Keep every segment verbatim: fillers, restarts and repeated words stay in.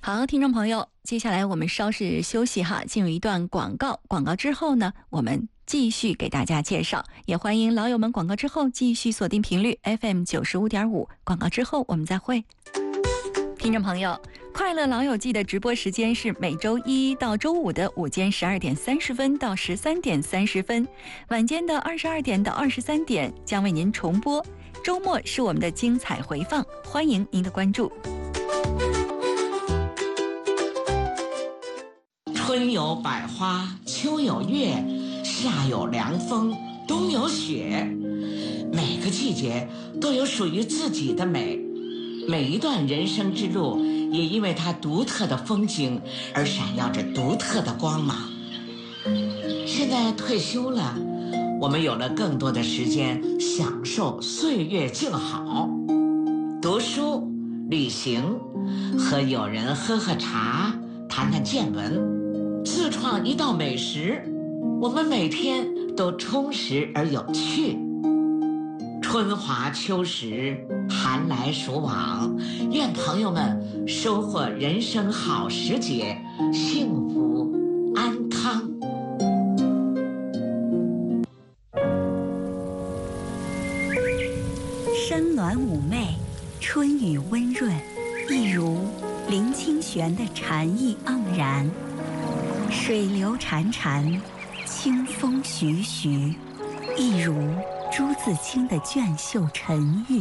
好，听众朋友，接下来我们稍事休息哈，进入一段广告。广告之后呢，我们继续给大家介绍，也欢迎老友们广告之后继续锁定频率 F M 九十五点五。广告之后我们再会。听众朋友，快乐老友记的直播时间是每周一到周五的午间十二点三十分到十三点三十分，晚间的二十二点到二十三点将为您重播。周末是我们的精彩回放，欢迎您的关注。 春有百花，秋有月，夏有凉风，冬有雪。每个季节都有属于自己的美，每一段人生之路也因为它独特的风景而闪耀着独特的光芒。现在退休了，我们有了更多的时间享受岁月静好，读书、旅行，和友人喝喝茶，谈谈见闻，自创一道美食，我们每天都充实而有趣。春华秋实，寒来暑往，愿朋友们收获人生好时节，幸福安康。 山峦妩媚，春雨温润，一如林清玄的禅意盎然。水流潺潺，清风徐徐，一如朱自清的隽秀沉郁。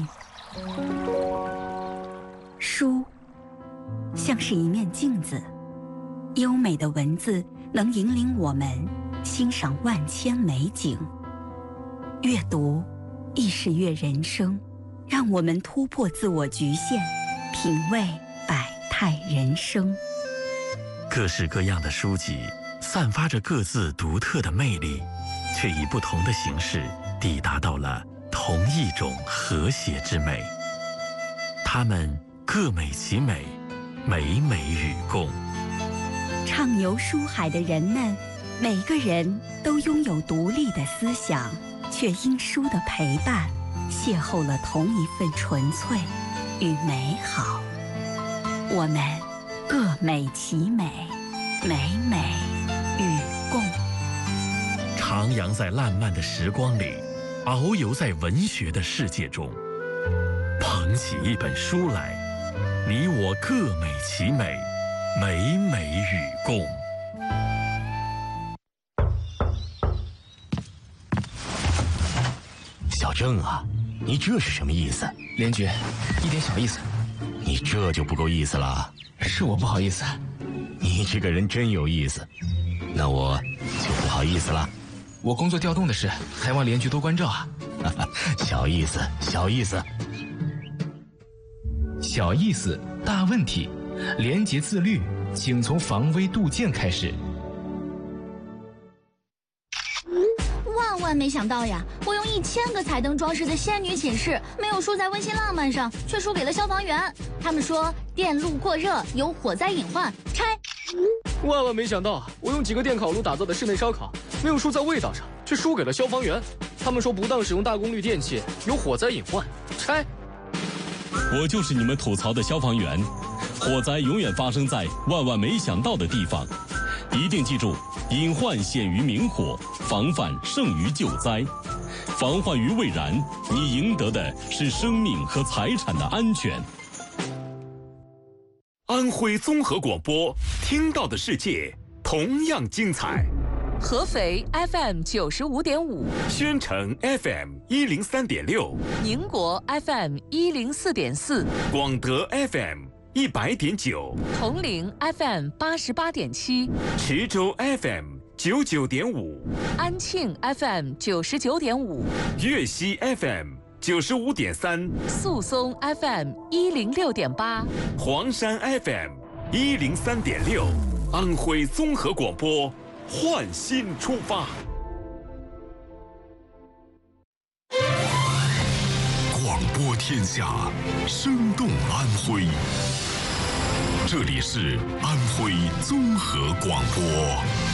书像是一面镜子，优美的文字能引领我们欣赏万千美景。阅读亦是阅人生，让我们突破自我局限，品味百态人生。 各式各样的书籍散发着各自独特的魅力，却以不同的形式抵达到了同一种和谐之美。它们各美其美，美美与共。 畅游书海的人们，每个人都拥有独立的思想，却因书的陪伴，邂逅了同一份纯粹与美好。我们各美其美，美美与共。 徜徉在烂漫的时光里，遨游在文学的世界中，捧起一本书来，你我各美其美，美美与共。 小郑啊，你这是什么意思？ 连局，一点小意思。 你这就不够意思了。 是我不好意思。 你这个人真有意思，那我就不好意思了。 我工作调动的事，还望连局多关照啊。 小意思，小意思。 小意思，大问题。廉洁自律，请从防微杜渐开始。 万万没想到呀！我用一千个彩灯装饰的仙女寝室，没有输在温馨浪漫上，却输给了消防员。他们说电路过热有火灾隐患，拆。 万万没想到，我用几个电烤炉打造的室内烧烤，没有输在味道上，却输给了消防员。他们说不当使用大功率电器有火灾隐患，拆。 我就是你们吐槽的消防员，火灾永远发生在万万没想到的地方。一定记住，隐患显于明火，防范胜于救灾。防患于未然，你赢得的是生命和财产的安全。 安徽综合广播，听到的世界同样精彩。 合肥 F M 九十五点五， 宣城 F M 一零三点六， 宁国 F M 一零四点四， 广德 F M 一百点九， 铜陵 F M 八十八点七， 池州 F M 九九点五， 安庆 F M 九十九点五， 粤西 F M 九十五点三， 宿松 F M 一零六点八， 黄山 F M 一零三点六，安徽综合广播，焕新出发。 广播天下，生动安徽。这里是安徽综合广播。